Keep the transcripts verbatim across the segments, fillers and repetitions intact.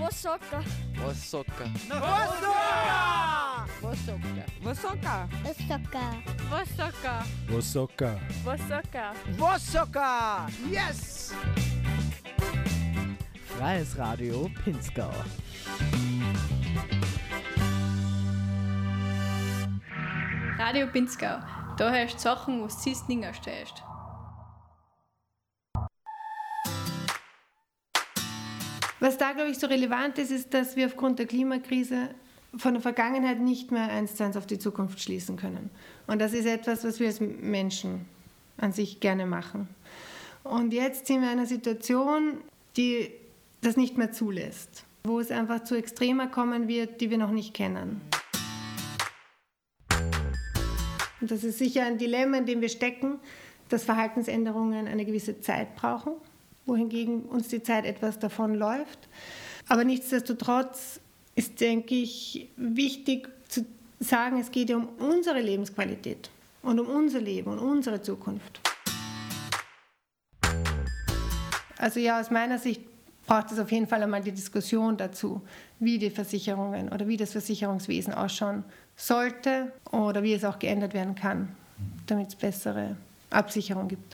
Vosoka. Vosoka. Vosoka. Vosoka. Vosoka. Vosoka. Vosoka. Vosoka. Vosoka. Yes! Freies Radio Pinzgau. Radio Pinzgau. Da herrscht Sachen, was du nicht erstehst. Was da, glaube ich, so relevant ist, ist, dass wir aufgrund der Klimakrise von der Vergangenheit nicht mehr eins zu eins auf die Zukunft schließen können. Und das ist etwas, was wir als Menschen an sich gerne machen. Und jetzt sind wir in einer Situation, die das nicht mehr zulässt, wo es einfach zu Extremer kommen wird, die wir noch nicht kennen. Und das ist sicher ein Dilemma, in dem wir stecken, dass Verhaltensänderungen eine gewisse Zeit brauchen, wohingegen uns die Zeit etwas davonläuft. Aber nichtsdestotrotz ist, denke ich, wichtig zu sagen, es geht ja um unsere Lebensqualität und um unser Leben und unsere Zukunft. Also ja, aus meiner Sicht braucht es auf jeden Fall einmal die Diskussion dazu, wie die Versicherungen oder wie das Versicherungswesen ausschauen sollte oder wie es auch geändert werden kann, damit es bessere Absicherung gibt.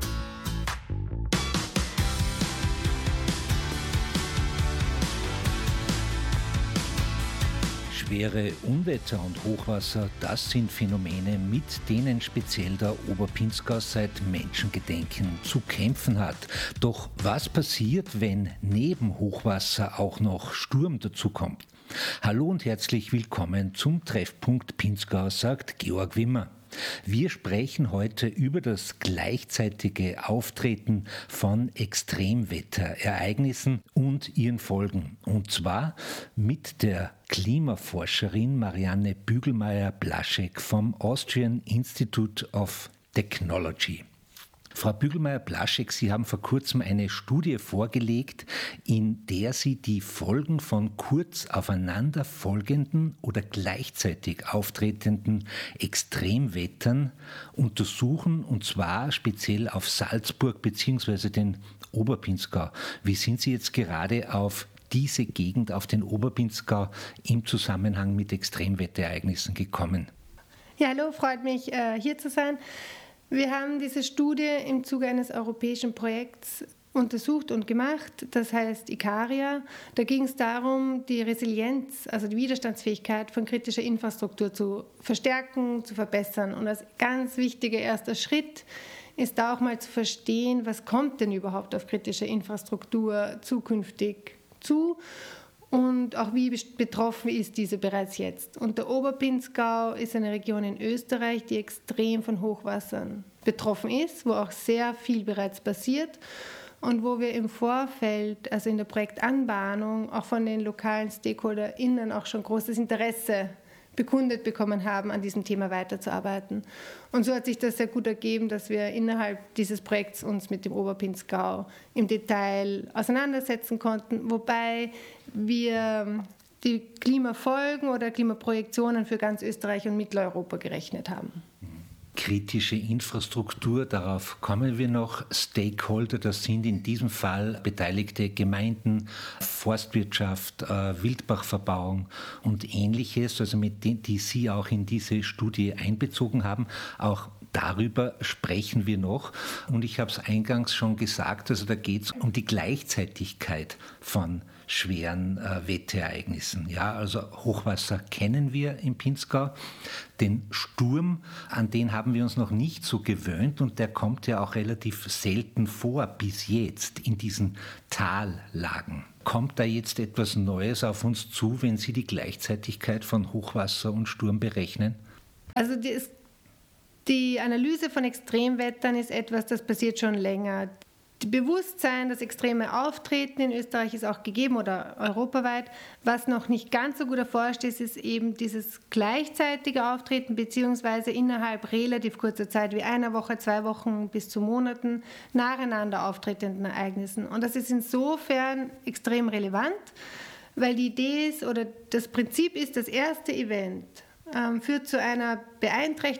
Schwere Unwetter und Hochwasser, das sind Phänomene, mit denen speziell der Oberpinzgau seit Menschengedenken zu kämpfen hat. Doch was passiert, wenn neben Hochwasser auch noch Sturm dazukommt? Hallo und herzlich willkommen zum Treffpunkt Pinzgau, sagt Georg Wimmer. Wir sprechen heute über das gleichzeitige Auftreten von Extremwetterereignissen und ihren Folgen. Und zwar mit der Klimaforscherin Marianne Bügelmeier-Blaschek vom Austrian Institute of Technology. Frau Bügelmeier-Blaschek, Sie haben vor kurzem eine Studie vorgelegt, in der Sie die Folgen von kurz aufeinanderfolgenden oder gleichzeitig auftretenden Extremwettern untersuchen, und zwar speziell auf Salzburg bzw. den Oberpinzgau. Wie sind Sie jetzt gerade auf diese Gegend, auf den Oberpinzgau im Zusammenhang mit Extremwetterereignissen gekommen? Ja, hallo, freut mich, hier zu sein. Wir haben diese Studie im Zuge eines europäischen Projekts untersucht und gemacht, das heißt Ikaria. Da ging es darum, die Resilienz, also die Widerstandsfähigkeit von kritischer Infrastruktur zu verstärken, zu verbessern. Und als ganz wichtiger erster Schritt ist da auch mal zu verstehen, was kommt denn überhaupt auf kritische Infrastruktur zukünftig zu und auch wie betroffen ist diese bereits jetzt. Und der Oberpinzgau ist eine Region in Österreich, die extrem von Hochwassern betroffen ist, wo auch sehr viel bereits passiert und wo wir im Vorfeld, also in der Projektanbahnung, auch von den lokalen StakeholderInnen auch schon großes Interesse bekundet bekommen haben, an diesem Thema weiterzuarbeiten. Und so hat sich das sehr gut ergeben, dass wir innerhalb dieses Projekts uns mit dem Oberpinzgau im Detail auseinandersetzen konnten, wobei wir die Klimafolgen oder Klimaprojektionen für ganz Österreich und Mitteleuropa gerechnet haben. Kritische Infrastruktur, darauf kommen wir noch. Stakeholder, das sind in diesem Fall beteiligte Gemeinden, Forstwirtschaft, äh, Wildbachverbauung und Ähnliches, also mit denen, die Sie auch in diese Studie einbezogen haben. Auch darüber sprechen wir noch. Und ich habe es eingangs schon gesagt, also da geht es um die Gleichzeitigkeit von schweren äh, Wetterereignissen. Ja, also Hochwasser kennen wir im Pinzgau. Den Sturm, an den haben wir uns noch nicht so gewöhnt und der kommt ja auch relativ selten vor bis jetzt in diesen Tallagen. Kommt da jetzt etwas Neues auf uns zu, wenn Sie die Gleichzeitigkeit von Hochwasser und Sturm berechnen? Also die, die Analyse von Extremwettern ist etwas, das passiert schon länger. Das Bewusstsein, das extreme Auftreten in Österreich ist auch gegeben oder europaweit. Was noch nicht ganz so gut erforscht ist, ist eben dieses gleichzeitige Auftreten beziehungsweise innerhalb relativ kurzer Zeit, wie einer Woche, zwei Wochen bis zu Monaten, nacheinander auftretenden Ereignissen. Und das ist insofern extrem relevant, weil die Idee ist oder das Prinzip ist, das erste Event ähm, führt zu einer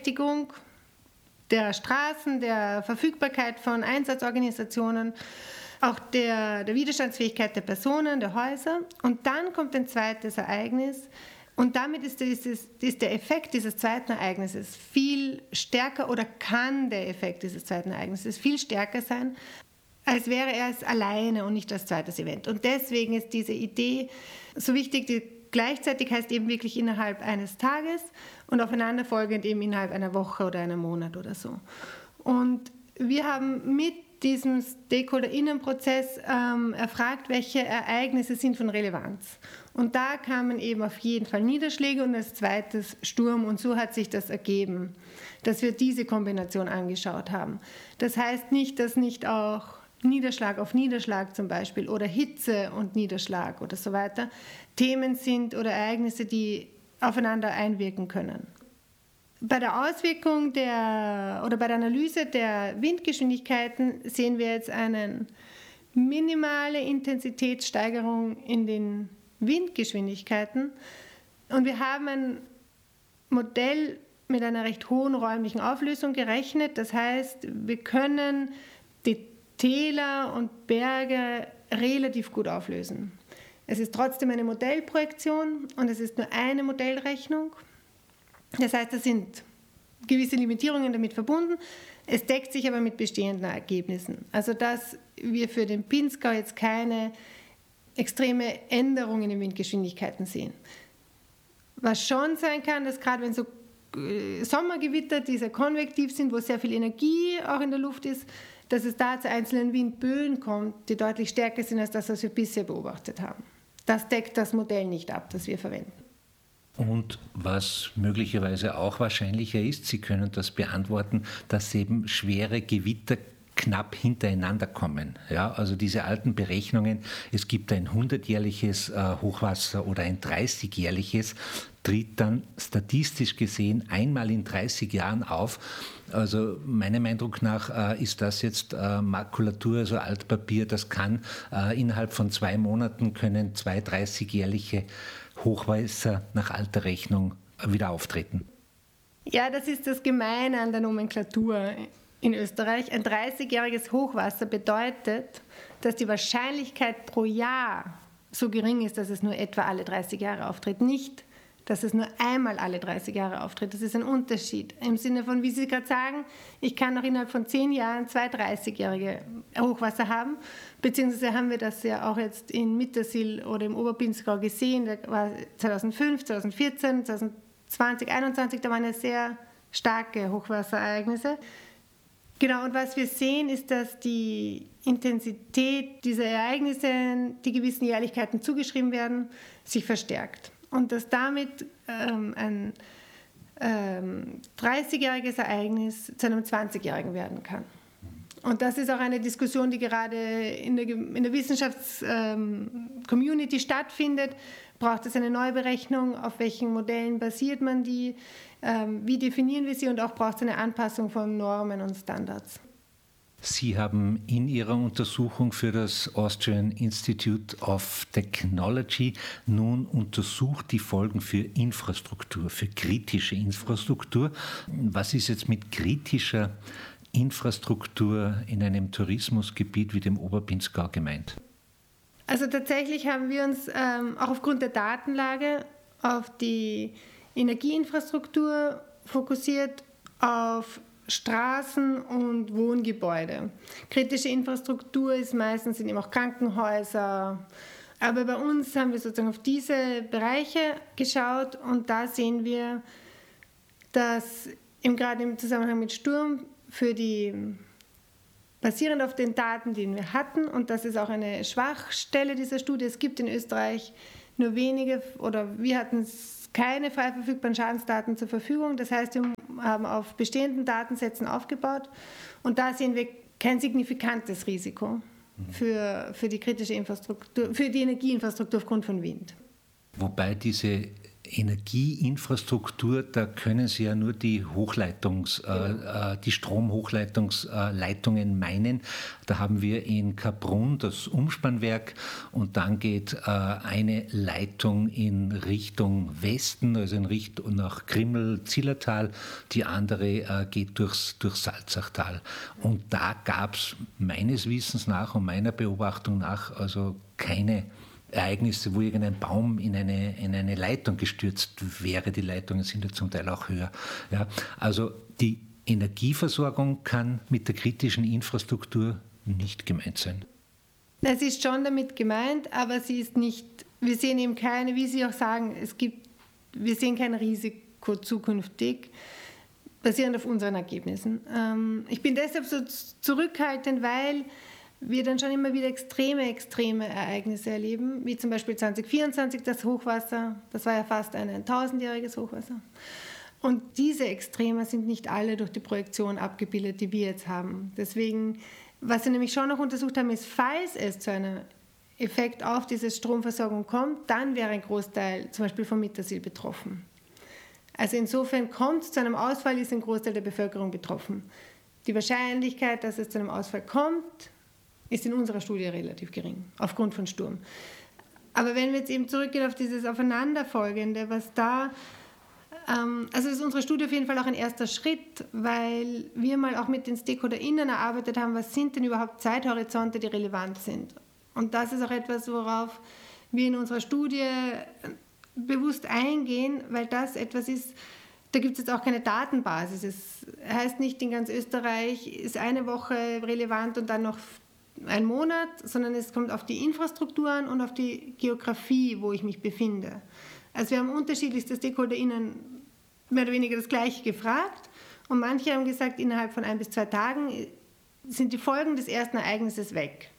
Beeinträchtigung der Straßen, der Verfügbarkeit von Einsatzorganisationen, auch der, der Widerstandsfähigkeit der Personen, der Häuser. Und dann kommt ein zweites Ereignis. Und damit ist, dieses, ist der Effekt dieses zweiten Ereignisses viel stärker oder kann der Effekt dieses zweiten Ereignisses viel stärker sein, als wäre er es alleine und nicht als zweites Event. Und deswegen ist diese Idee so wichtig, die gleichzeitig heißt eben wirklich innerhalb eines Tages und aufeinanderfolgend eben innerhalb einer Woche oder einem Monat oder so. Und wir haben mit diesem Stakeholder-Innen-Prozess ähm, erfragt, welche Ereignisse sind von Relevanz. Und da kamen eben auf jeden Fall Niederschläge und als zweites Sturm. Und so hat sich das ergeben, dass wir diese Kombination angeschaut haben. Das heißt nicht, dass nicht auch Niederschlag auf Niederschlag zum Beispiel oder Hitze und Niederschlag oder so weiter Themen sind oder Ereignisse, die aufeinander einwirken können. Bei der Auswirkung der oder bei der Analyse der Windgeschwindigkeiten sehen wir jetzt eine minimale Intensitätssteigerung in den Windgeschwindigkeiten und wir haben ein Modell mit einer recht hohen räumlichen Auflösung gerechnet. Das heißt, wir können die Täler und Berge relativ gut auflösen. Es ist trotzdem eine Modellprojektion und es ist nur eine Modellrechnung. Das heißt, es sind gewisse Limitierungen damit verbunden. Es deckt sich aber mit bestehenden Ergebnissen. Also dass wir für den Pinzgau jetzt keine extreme Änderungen in den Windgeschwindigkeiten sehen. Was schon sein kann, dass gerade wenn so Sommergewitter, die sehr konvektiv sind, wo sehr viel Energie auch in der Luft ist, dass es da zu einzelnen Windböen kommt, die deutlich stärker sind als das, was wir bisher beobachtet haben. Das deckt das Modell nicht ab, das wir verwenden. Und was möglicherweise auch wahrscheinlicher ist, Sie können das beantworten, dass eben schwere Gewitter knapp hintereinander kommen. Ja, also diese alten Berechnungen, es gibt ein hundertjährliches äh, Hochwasser oder ein dreißigjährliches, tritt dann statistisch gesehen einmal in dreißig Jahren auf. Also meinem Eindruck nach äh, ist das jetzt äh, Makulatur, also Altpapier, das kann äh, innerhalb von zwei Monaten können zwei dreißigjährliche Hochwasser nach alter Rechnung wieder auftreten. Ja, das ist das Gemeine an der Nomenklatur in Österreich. Ein dreißigjähriges Hochwasser bedeutet, dass die Wahrscheinlichkeit pro Jahr so gering ist, dass es nur etwa alle dreißig Jahre auftritt. Nicht, dass es nur einmal alle dreißig Jahre auftritt. Das ist ein Unterschied. Im Sinne von, wie Sie gerade sagen, ich kann noch innerhalb von zehn Jahren zwei dreißigjährige Hochwasser haben. Beziehungsweise haben wir das ja auch jetzt in Mittersill oder im Oberpinzgau gesehen. Da war zweitausendfünf, zweitausendvierzehn, zweitausendzwanzig, zweitausendeinundzwanzig, da waren ja sehr starke Hochwasserereignisse. Genau, und was wir sehen, ist, dass die Intensität dieser Ereignisse, die gewissen Jährlichkeiten zugeschrieben werden, sich verstärkt. Und dass damit ähm, ein ähm, dreißigjähriges Ereignis zu einem zwanzigjährigen werden kann. Und das ist auch eine Diskussion, die gerade in der, in der Wissenschafts-Community ähm, stattfindet. Braucht es eine Neuberechnung? Auf welchen Modellen basiert man die? Ähm, wie definieren wir sie? Und auch braucht es eine Anpassung von Normen und Standards. Sie haben in Ihrer Untersuchung für das Austrian Institute of Technology nun untersucht die Folgen für Infrastruktur, für kritische Infrastruktur. Was ist jetzt mit kritischer Infrastruktur in einem Tourismusgebiet wie dem Oberpinzgau gemeint? Also tatsächlich haben wir uns ähm, auch aufgrund der Datenlage auf die Energieinfrastruktur fokussiert, auf Straßen und Wohngebäude. Kritische Infrastruktur ist meistens sind eben auch Krankenhäuser. Aber bei uns haben wir sozusagen auf diese Bereiche geschaut und da sehen wir, dass eben gerade im Zusammenhang mit Sturm für die, basierend auf den Daten, die wir hatten, und das ist auch eine Schwachstelle dieser Studie, es gibt in Österreich nur wenige oder wir hatten keine frei verfügbaren Schadensdaten zur Verfügung. Das heißt, wir haben auf bestehenden Datensätzen aufgebaut und da sehen wir kein signifikantes Risiko für, für die kritische Infrastruktur, für die Energieinfrastruktur aufgrund von Wind. Wobei diese Energieinfrastruktur, da können Sie ja nur die Hochleitungs, äh, die Stromhochleitungsleitungen meinen. Da haben wir in Kaprun das Umspannwerk und dann geht äh, eine Leitung in Richtung Westen, also in Richtung nach Krimmel-Zillertal, die andere äh, geht durchs, durchs Salzachtal. Und da gab es meines Wissens nach und meiner Beobachtung nach also keine Ereignisse, wo irgendein Baum in eine, in eine Leitung gestürzt wäre. Die Leitungen sind ja zum Teil auch höher. Ja, also die Energieversorgung kann mit der kritischen Infrastruktur nicht gemeint sein. Es ist schon damit gemeint, aber sie ist nicht, wir sehen eben keine, wie Sie auch sagen, es gibt, wir sehen kein Risiko zukünftig, basierend auf unseren Ergebnissen. Ähm, ich bin deshalb so zurückhaltend, weil wir dann schon immer wieder extreme, extreme Ereignisse erleben, wie zum Beispiel zwanzig vierundzwanzig das Hochwasser, das war ja fast ein tausendjähriges Hochwasser. Und diese Extreme sind nicht alle durch die Projektion abgebildet, die wir jetzt haben. Deswegen, was wir nämlich schon noch untersucht haben, ist, falls es zu einem Effekt auf diese Stromversorgung kommt, dann wäre ein Großteil zum Beispiel vom Mittersill betroffen. Also insofern kommt es zu einem Ausfall, ist ein Großteil der Bevölkerung betroffen. Die Wahrscheinlichkeit, dass es zu einem Ausfall kommt, ist in unserer Studie relativ gering, aufgrund von Sturm. Aber wenn wir jetzt eben zurückgehen auf dieses Aufeinanderfolgende, was da, ähm, also ist unsere Studie auf jeden Fall auch ein erster Schritt, weil wir mal auch mit den StakeholderInnen erarbeitet haben, was sind denn überhaupt Zeithorizonte, die relevant sind. Und das ist auch etwas, worauf wir in unserer Studie bewusst eingehen, weil das etwas ist, da gibt es jetzt auch keine Datenbasis. Es heißt nicht, in ganz Österreich ist eine Woche relevant und dann noch ein Monat, sondern es kommt auf die Infrastruktur an und auf die Geografie, wo ich mich befinde. Also wir haben unterschiedlichste StakeholderInnen mehr oder weniger das Gleiche gefragt und manche haben gesagt, innerhalb von ein bis zwei Tagen sind die Folgen des ersten Ereignisses weg.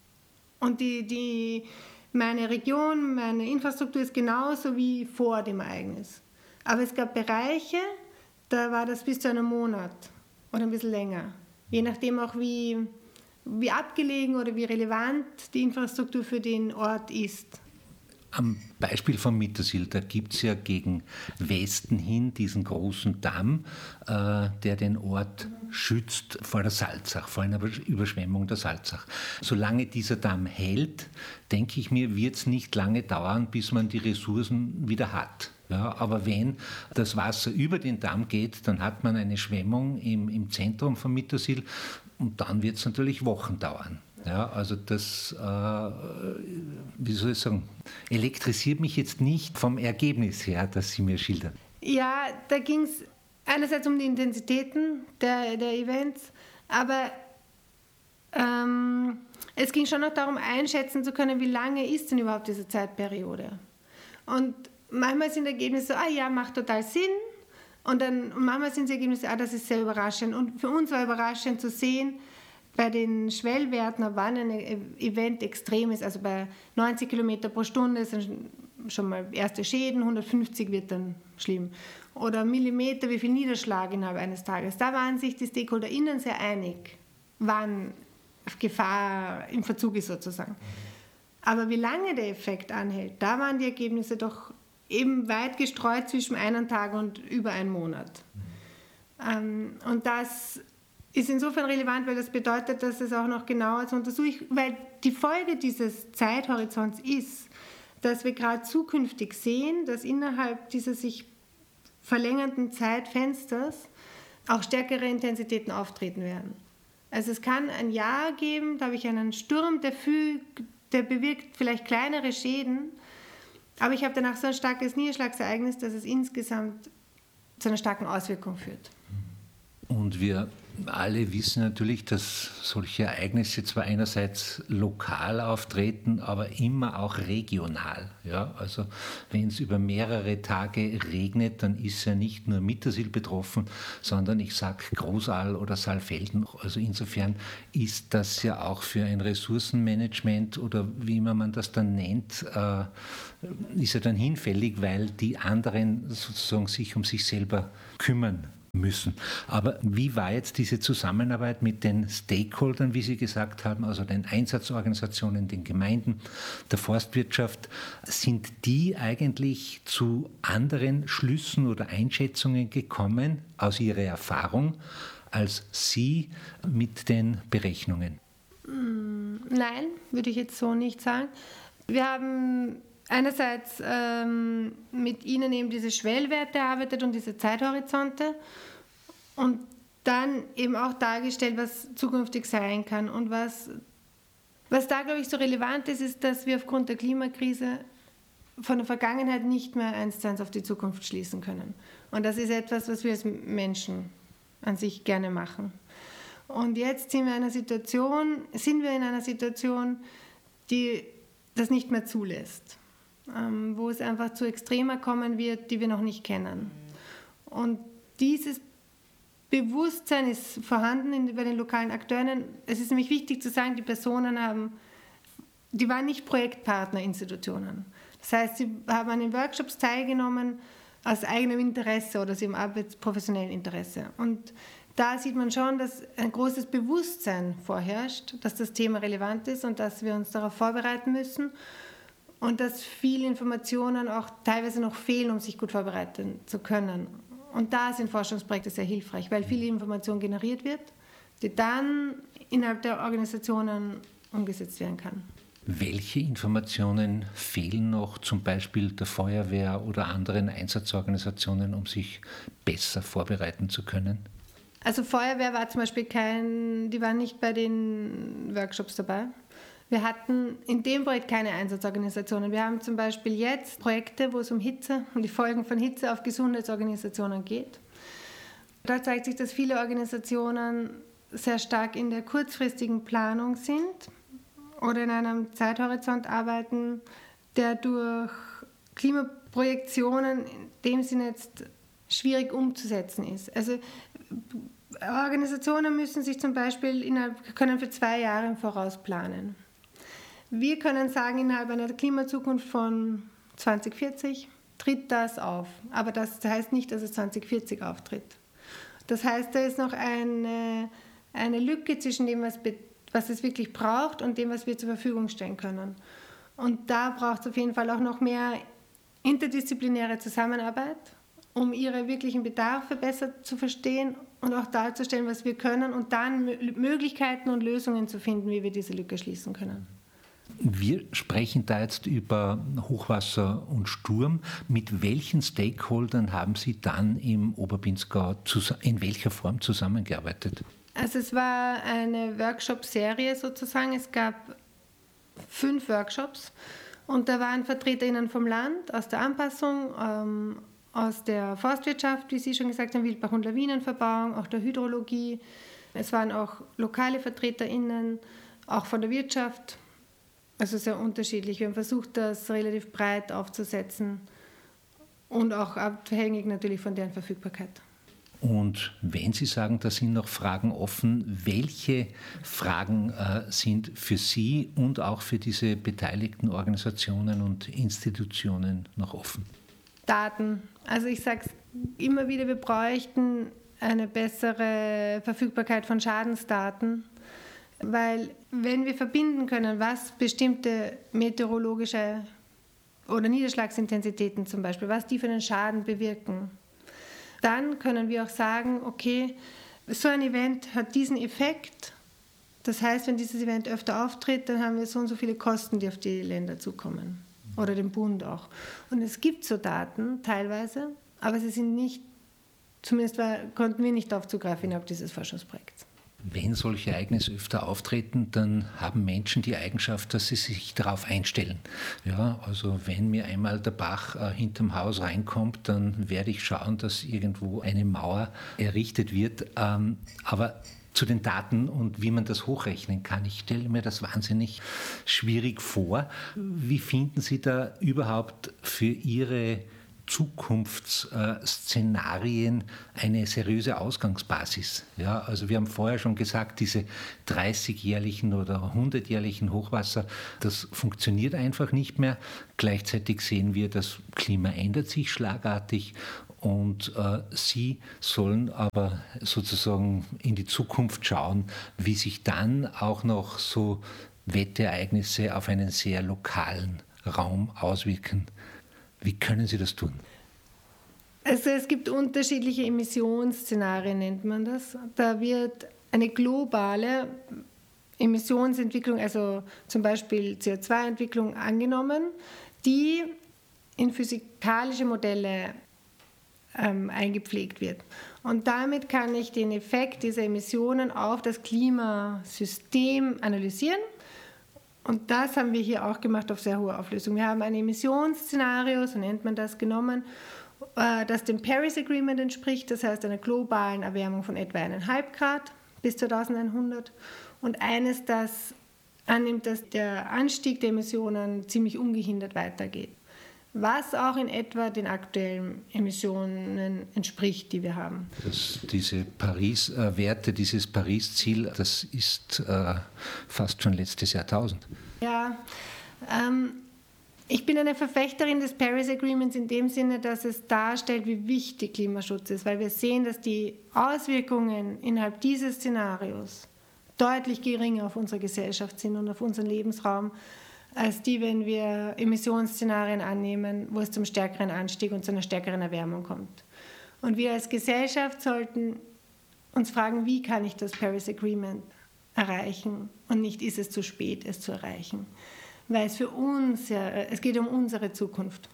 Und die, die, meine Region, meine Infrastruktur ist genauso wie vor dem Ereignis. Aber es gab Bereiche, da war das bis zu einem Monat oder ein bisschen länger. Je nachdem auch, wie, wie abgelegen oder wie relevant die Infrastruktur für den Ort ist. Am Beispiel vom Mittersill, da gibt es ja gegen Westen hin diesen großen Damm, äh, der den Ort schützt vor der Salzach, vor einer Überschwemmung der Salzach. Solange dieser Damm hält, denke ich mir, wird es nicht lange dauern, bis man die Ressourcen wieder hat. Ja, aber wenn das Wasser über den Damm geht, dann hat man eine Schwemmung im, im Zentrum von Mittersill und dann wird es natürlich Wochen dauern. Ja, also das, äh, wie soll ich sagen, elektrisiert mich jetzt nicht vom Ergebnis her, das Sie mir schildern. Ja, da ging es einerseits um die Intensitäten der, der Events, aber ähm, es ging schon noch darum, einschätzen zu können, wie lange ist denn überhaupt diese Zeitperiode. Und manchmal sind Ergebnisse so, ah ja, macht total Sinn. Und dann und manchmal sind die Ergebnisse, ah, das ist sehr überraschend. Und für uns war überraschend zu sehen, bei den Schwellwerten, wann ein Event extrem ist, also bei neunzig Kilometer pro Stunde sind schon mal erste Schäden, hundertfünfzig wird dann schlimm. Oder Millimeter, wie viel Niederschlag innerhalb eines Tages. Da waren sich die StakeholderInnen sehr einig, wann Gefahr im Verzug ist sozusagen. Aber wie lange der Effekt anhält, da waren die Ergebnisse doch eben weit gestreut zwischen einem Tag und über einen Monat. Und das ist insofern relevant, weil das bedeutet, dass es auch noch genauer zu untersuchen, weil die Folge dieses Zeithorizonts ist, dass wir gerade zukünftig sehen, dass innerhalb dieses sich verlängernden Zeitfensters auch stärkere Intensitäten auftreten werden. Also es kann ein Jahr geben, da habe ich einen Sturm, der, fügt, der bewirkt vielleicht kleinere Schäden, aber ich habe danach so ein starkes Niederschlagsereignis, dass es insgesamt zu einer starken Auswirkung führt. Und wir alle wissen natürlich, dass solche Ereignisse zwar einerseits lokal auftreten, aber immer auch regional. Ja, also wenn es über mehrere Tage regnet, dann ist ja nicht nur Mittersill betroffen, sondern ich sage Großaal oder Saalfelden. Also insofern ist das ja auch für ein Ressourcenmanagement oder wie immer man das dann nennt, äh, ist ja dann hinfällig, weil die anderen sozusagen sich um sich selber kümmern müssen. Aber wie war jetzt diese Zusammenarbeit mit den Stakeholdern, wie Sie gesagt haben, also den Einsatzorganisationen, den Gemeinden, der Forstwirtschaft? Sind die eigentlich zu anderen Schlüssen oder Einschätzungen gekommen aus Ihrer Erfahrung als Sie mit den Berechnungen? Nein, würde ich jetzt so nicht sagen. Wir haben einerseits ähm, mit Ihnen eben diese Schwellwerte erarbeitet und diese Zeithorizonte und dann eben auch dargestellt, was zukünftig sein kann. Und was, was da, glaube ich, so relevant ist, ist, dass wir aufgrund der Klimakrise von der Vergangenheit nicht mehr eins zu eins auf die Zukunft schließen können. Und das ist etwas, was wir als Menschen an sich gerne machen. Und jetzt sind wir in einer Situation, sind wir in einer Situation, die das nicht mehr zulässt, ähm, wo es einfach zu Extremer kommen wird, die wir noch nicht kennen. Und dieses Bewusstsein ist vorhanden in, bei den lokalen Akteuren. Es ist nämlich wichtig zu sagen, die Personen haben, die waren nicht Projektpartnerinstitutionen. Das heißt, sie haben an den Workshops teilgenommen aus eigenem Interesse oder aus ihrem arbeitsprofessionellen Interesse. Und da sieht man schon, dass ein großes Bewusstsein vorherrscht, dass das Thema relevant ist und dass wir uns darauf vorbereiten müssen und dass viele Informationen auch teilweise noch fehlen, um sich gut vorbereiten zu können. Und da sind Forschungsprojekte sehr hilfreich, weil viel Information generiert wird, die dann innerhalb der Organisationen umgesetzt werden kann. Welche Informationen fehlen noch zum Beispiel der Feuerwehr oder anderen Einsatzorganisationen, um sich besser vorbereiten zu können? Also Feuerwehr war zum Beispiel kein, die waren nicht bei den Workshops dabei. Wir hatten in dem Projekt keine Einsatzorganisationen. Wir haben zum Beispiel jetzt Projekte, wo es um Hitze, um die Folgen von Hitze auf Gesundheitsorganisationen geht. Da zeigt sich, dass viele Organisationen sehr stark in der kurzfristigen Planung sind oder in einem Zeithorizont arbeiten, der durch Klimaprojektionen in dem Sinne jetzt schwierig umzusetzen ist. Also Organisationen müssen sich zum Beispiel innerhalb, können für zwei Jahre im Voraus planen. Wir können sagen, innerhalb einer Klimazukunft von zwanzig vierzig tritt das auf. Aber das heißt nicht, dass es zwanzig vierzig auftritt. Das heißt, da ist noch eine, eine Lücke zwischen dem, was, was es wirklich braucht und dem, was wir zur Verfügung stellen können. Und da braucht es auf jeden Fall auch noch mehr interdisziplinäre Zusammenarbeit, um ihre wirklichen Bedarfe besser zu verstehen und auch darzustellen, was wir können und dann Möglichkeiten und Lösungen zu finden, wie wir diese Lücke schließen können. Wir sprechen da jetzt über Hochwasser und Sturm. Mit welchen Stakeholdern haben Sie dann im Oberpinzgau in welcher Form zusammengearbeitet? Also es war eine Workshop-Serie sozusagen. Es gab fünf Workshops und da waren VertreterInnen vom Land, aus der Anpassung, ähm, aus der Forstwirtschaft, wie Sie schon gesagt haben, Wildbach- und Lawinenverbauung, auch der Hydrologie. Es waren auch lokale VertreterInnen, auch von der Wirtschaft. Also sehr unterschiedlich. Wir haben versucht, das relativ breit aufzusetzen und auch abhängig natürlich von deren Verfügbarkeit. Und wenn Sie sagen, da sind noch Fragen offen, welche Fragen äh, sind für Sie und auch für diese beteiligten Organisationen und Institutionen noch offen? Daten. Also ich sage es immer wieder, wir bräuchten eine bessere Verfügbarkeit von Schadensdaten, weil wenn wir verbinden können, was bestimmte meteorologische oder Niederschlagsintensitäten zum Beispiel, was die für einen Schaden bewirken, dann können wir auch sagen, okay, so ein Event hat diesen Effekt. Das heißt, wenn dieses Event öfter auftritt, dann haben wir so und so viele Kosten, die auf die Länder zukommen oder den Bund auch. Und es gibt so Daten teilweise, aber sie sind nicht, zumindest war, konnten wir nicht darauf zugreifen innerhalb dieses Forschungsprojekts. Wenn solche Ereignisse öfter auftreten, dann haben Menschen die Eigenschaft, dass sie sich darauf einstellen. Ja, also wenn mir einmal der Bach äh, hinterm Haus reinkommt, dann werde ich schauen, dass irgendwo eine Mauer errichtet wird. Ähm, aber zu den Daten und wie man das hochrechnen kann, ich stelle mir das wahnsinnig schwierig vor. Wie finden Sie da überhaupt für Ihre Zukunftsszenarien eine seriöse Ausgangsbasis? Ja, also wir haben vorher schon gesagt, diese dreißigjährlichen oder hundertjährlichen Hochwasser, das funktioniert einfach nicht mehr. Gleichzeitig sehen wir, das Klima ändert sich schlagartig und äh, Sie sollen aber sozusagen in die Zukunft schauen, wie sich dann auch noch so Wetterereignisse auf einen sehr lokalen Raum auswirken. Wie können Sie das tun? Also es gibt unterschiedliche Emissionsszenarien, nennt man das. Da wird eine globale Emissionsentwicklung, also zum Beispiel C O zwei Entwicklung, angenommen, die in physikalische Modelle ähm, eingepflegt wird. Und damit kann ich den Effekt dieser Emissionen auf das Klimasystem analysieren. Und das haben wir hier auch gemacht auf sehr hoher Auflösung. Wir haben ein Emissionsszenario, so nennt man das, genommen, das dem Paris Agreement entspricht, das heißt einer globalen Erwärmung von etwa eineinhalb Grad bis zweitausendeinhundert und eines, das annimmt, dass der Anstieg der Emissionen ziemlich ungehindert weitergeht, was auch in etwa den aktuellen Emissionen entspricht, die wir haben. Das, diese Paris-Werte, dieses Paris-Ziel, das ist äh, fast schon letztes Jahrtausend. Ja, ähm, ich bin eine Verfechterin des Paris Agreements in dem Sinne, dass es darstellt, wie wichtig Klimaschutz ist, weil wir sehen, dass die Auswirkungen innerhalb dieses Szenarios deutlich geringer auf unsere Gesellschaft sind und auf unseren Lebensraum, als die, wenn wir Emissionsszenarien annehmen, wo es zum stärkeren Anstieg und zu einer stärkeren Erwärmung kommt. Und wir als Gesellschaft sollten uns fragen, wie kann ich das Paris Agreement erreichen und nicht, ist es zu spät, es zu erreichen. Weil es für uns, ja, es geht um unsere Zukunft.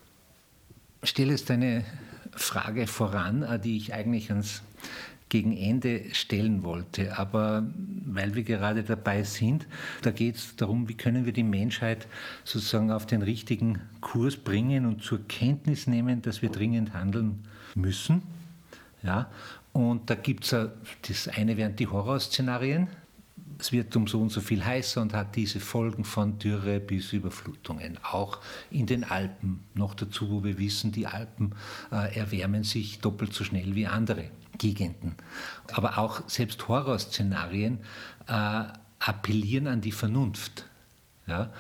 Ich stelle jetzt eine Frage voran, die ich eigentlich ans Gegenende stellen wollte. Aber weil wir gerade dabei sind, da geht es darum, wie können wir die Menschheit sozusagen auf den richtigen Kurs bringen und zur Kenntnis nehmen, dass wir dringend handeln müssen. Ja? Und da gibt es, das eine wären die Horrorszenarien. Es wird um so und so viel heißer und hat diese Folgen von Dürre bis Überflutungen, auch in den Alpen. Noch dazu, wo wir wissen, die Alpen äh, erwärmen sich doppelt so schnell wie andere Gegenden. Aber auch selbst Horrorszenarien äh, appellieren an die Vernunft. Ja?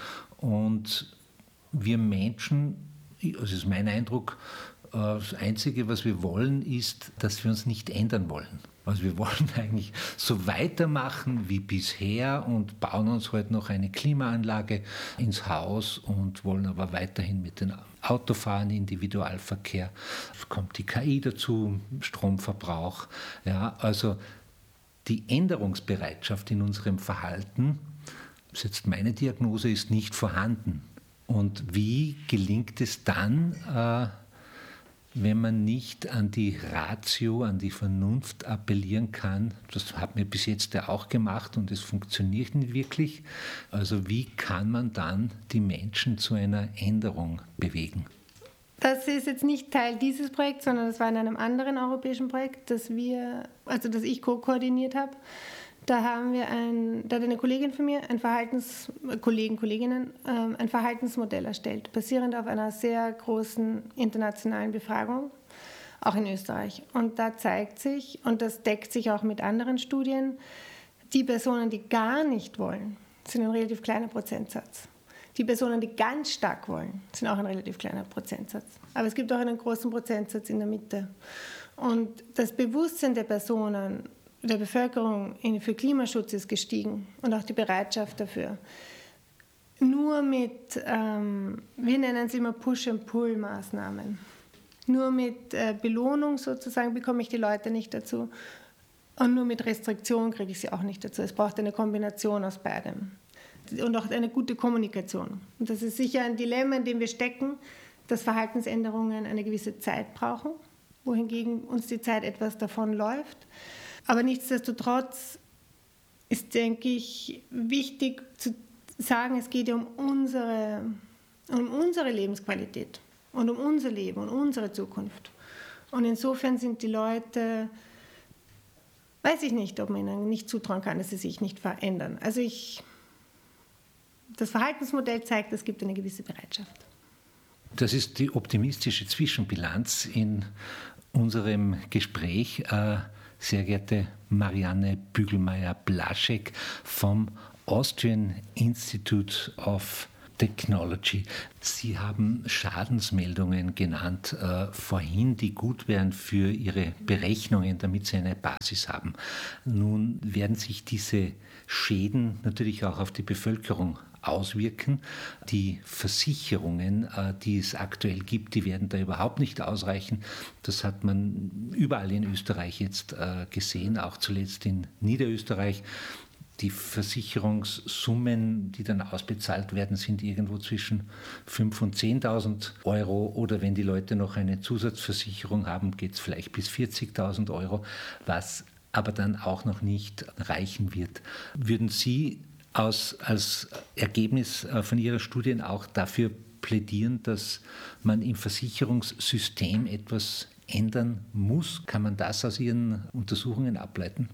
Und wir Menschen, das ist mein Eindruck, äh, das Einzige, was wir wollen, ist, dass wir uns nicht ändern wollen. Also wir wollen eigentlich so weitermachen wie bisher und bauen uns heute halt noch eine Klimaanlage ins Haus und wollen aber weiterhin mit den Autofahren, Individualverkehr. Es kommt die K I dazu, Stromverbrauch. Ja, also die Änderungsbereitschaft in unserem Verhalten, das ist jetzt meine Diagnose, ist nicht vorhanden. Und wie gelingt es dann, äh, wenn man nicht an die Ratio, an die Vernunft appellieren kann? Das hat mir bis jetzt ja auch gemacht und es funktioniert nicht wirklich. Also wie kann man dann die Menschen zu einer Änderung bewegen? Das ist jetzt nicht Teil dieses Projekts, sondern das war in einem anderen europäischen Projekt, das wir, also das ich ko-koordiniert habe. Da haben wir ein, da hat eine Kollegin von mir, ein Verhaltens, Kollegen, Kolleginnen, ähm, ein Verhaltensmodell erstellt, basierend auf einer sehr großen internationalen Befragung, auch in Österreich. Und da zeigt sich, und das deckt sich auch mit anderen Studien, die Personen, die gar nicht wollen, sind ein relativ kleiner Prozentsatz. Die Personen, die ganz stark wollen, sind auch ein relativ kleiner Prozentsatz. Aber es gibt auch einen großen Prozentsatz in der Mitte. Und das Bewusstsein der Personen, der Bevölkerung für Klimaschutz ist gestiegen und auch die Bereitschaft dafür. Nur mit, ähm, wir nennen es immer Push-and-Pull-Maßnahmen. Nur mit äh, Belohnung sozusagen bekomme ich die Leute nicht dazu und nur mit Restriktion kriege ich sie auch nicht dazu. Es braucht eine Kombination aus beidem und auch eine gute Kommunikation. Und das ist sicher ein Dilemma, in dem wir stecken, dass Verhaltensänderungen eine gewisse Zeit brauchen, wohingegen uns die Zeit etwas davonläuft. Aber nichtsdestotrotz ist, denke ich, wichtig zu sagen, es geht ja um unsere, um unsere Lebensqualität und um unser Leben und unsere Zukunft. Und insofern sind die Leute, weiß ich nicht, ob man ihnen nicht zutrauen kann, dass sie sich nicht verändern. Also ich, das Verhaltensmodell zeigt, es gibt eine gewisse Bereitschaft. Das ist die optimistische Zwischenbilanz in unserem Gespräch. Sehr geehrte Marianne Bügelmeier-Blaschek vom Austrian Institute of Technology. Sie haben Schadensmeldungen genannt äh, vorhin, die gut wären für Ihre Berechnungen, damit Sie eine Basis haben. Nun werden sich diese Schäden natürlich auch auf die Bevölkerung auswirken. Die Versicherungen, äh, die es aktuell gibt, die werden da überhaupt nicht ausreichen. Das hat man überall in Österreich jetzt äh, gesehen, auch zuletzt in Niederösterreich. Die Versicherungssummen, die dann ausbezahlt werden, sind irgendwo zwischen fünftausend und zehntausend Euro. Oder wenn die Leute noch eine Zusatzversicherung haben, geht es vielleicht bis vierzigtausend Euro, was aber dann auch noch nicht reichen wird. Würden Sie aus, als Ergebnis von Ihrer Studien auch dafür plädieren, dass man im Versicherungssystem etwas ändern muss? Kann man das aus Ihren Untersuchungen ableiten?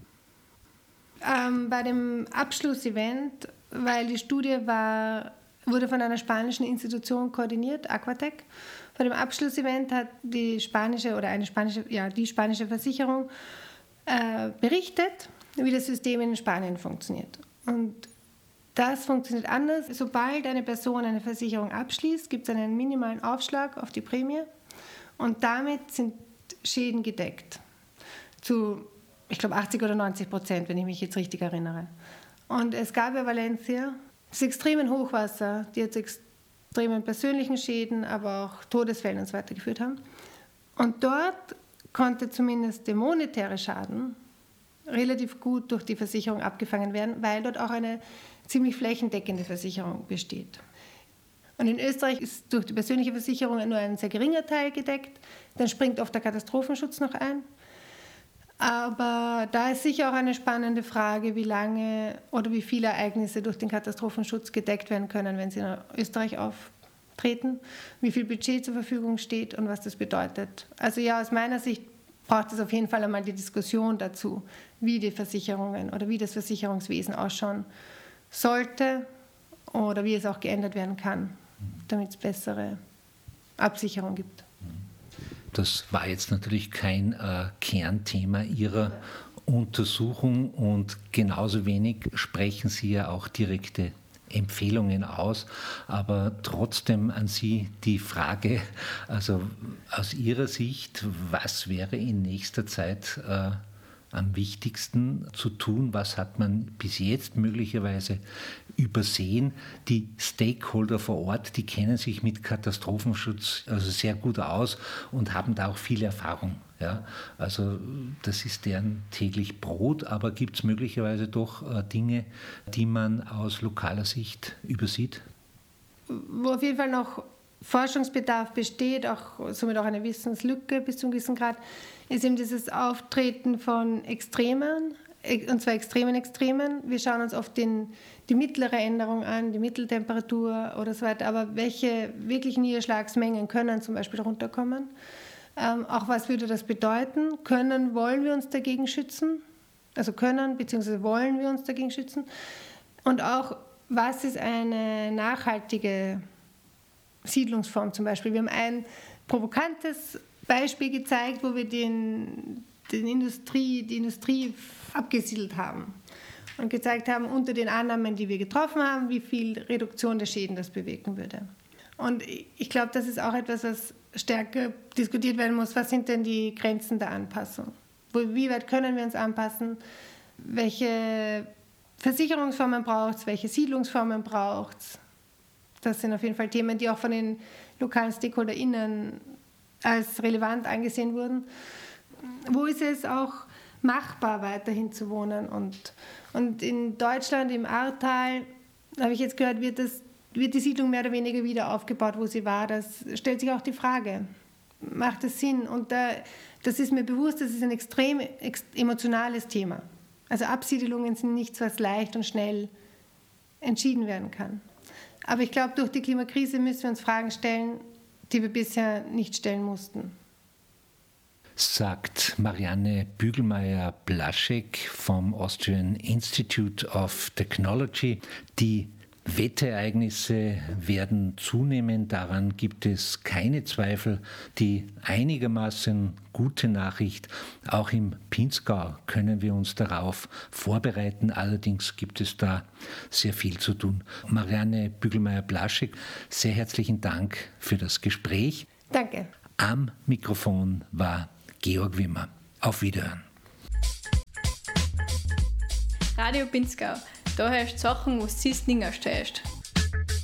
Ähm, bei dem Abschlussevent, weil die Studie war, wurde von einer spanischen Institution koordiniert, Aquatec. Bei dem Abschlussevent hat die spanische oder eine spanische, ja, die spanische Versicherung äh, berichtet, wie das System in Spanien funktioniert. Und das funktioniert anders. Sobald eine Person eine Versicherung abschließt, gibt es einen minimalen Aufschlag auf die Prämie und damit sind Schäden gedeckt. Zu ich glaube achtzig oder neunzig Prozent, wenn ich mich jetzt richtig erinnere. Und es gab ja Valencia, das extremen Hochwasser, die jetzt extremen persönlichen Schäden, aber auch Todesfälle und so weiter geführt haben. Und dort konnte zumindest der monetäre Schaden relativ gut durch die Versicherung abgefangen werden, weil dort auch eine ziemlich flächendeckende Versicherung besteht. Und in Österreich ist durch die persönliche Versicherung nur ein sehr geringer Teil gedeckt. Dann springt oft der Katastrophenschutz noch ein. Aber da ist sicher auch eine spannende Frage, wie lange oder wie viele Ereignisse durch den Katastrophenschutz gedeckt werden können, wenn sie in Österreich auftreten, wie viel Budget zur Verfügung steht und was das bedeutet. Also ja, aus meiner Sicht braucht es auf jeden Fall einmal die Diskussion dazu, wie die Versicherungen oder wie das Versicherungswesen ausschauen sollte oder wie es auch geändert werden kann, damit es bessere Absicherung gibt. Das war jetzt natürlich kein äh, Kernthema Ihrer Untersuchung und genauso wenig sprechen Sie ja auch direkte Empfehlungen aus, aber trotzdem an Sie die Frage, also aus Ihrer Sicht, was wäre in nächster Zeit äh, am wichtigsten zu tun? Was hat man bis jetzt möglicherweise übersehen? Die Stakeholder vor Ort, die kennen sich mit Katastrophenschutz also sehr gut aus und haben da auch viel Erfahrung. Ja? Also das ist deren täglich Brot, aber gibt es möglicherweise doch äh, Dinge, die man aus lokaler Sicht übersieht? Wo auf jeden Fall noch Forschungsbedarf besteht, auch somit auch eine Wissenslücke bis zu einem gewissen Grad, ist eben dieses Auftreten von Extremen, und zwar extremen Extremen. Wir schauen uns oft den, die mittlere Änderung an, die Mitteltemperatur oder so weiter, aber welche wirklichen Niederschlagsmengen können zum Beispiel runterkommen? Ähm, auch was würde das bedeuten? Können, wollen wir uns dagegen schützen? Also können bzw. wollen wir uns dagegen schützen? Und auch, was ist eine nachhaltige Siedlungsform zum Beispiel? Wir haben ein provokantes Beispiel gezeigt, wo wir den, den Industrie, die Industrie abgesiedelt haben und gezeigt haben, unter den Annahmen, die wir getroffen haben, wie viel Reduktion der Schäden das bewirken würde. Und ich glaube, das ist auch etwas, was stärker diskutiert werden muss. Was sind denn die Grenzen der Anpassung? Wie weit können wir uns anpassen? Welche Versicherungsformen braucht es? Welche Siedlungsformen braucht es? Das sind auf jeden Fall Themen, die auch von den lokalen StakeholderInnen als relevant angesehen wurden. Wo ist es auch machbar, weiterhin zu wohnen? Und, und in Deutschland, im Ahrtal, habe ich jetzt gehört, wird, das, wird die Siedlung mehr oder weniger wieder aufgebaut, wo sie war. Das stellt sich auch die Frage, macht das Sinn? Und da, das ist mir bewusst, das ist ein extrem ex, emotionales Thema. Also Absiedelungen sind nichts, was leicht und schnell entschieden werden kann. Aber ich glaube, durch die Klimakrise müssen wir uns Fragen stellen, die wir bisher nicht stellen mussten. Sagt Marianne Bügelmeier-Blaschek vom Austrian Institute of Technology, die Wetterereignisse werden zunehmen, daran gibt es keine Zweifel. Die einigermaßen gute Nachricht, auch im Pinzgau können wir uns darauf vorbereiten, allerdings gibt es da sehr viel zu tun. Marianne Bügelmeier-Blaschek, sehr herzlichen Dank für das Gespräch. Danke. Am Mikrofon war Georg Wimmer. Auf Wiederhören. Radio Pinzgau. Da hörst du Sachen, was du nicht stehst.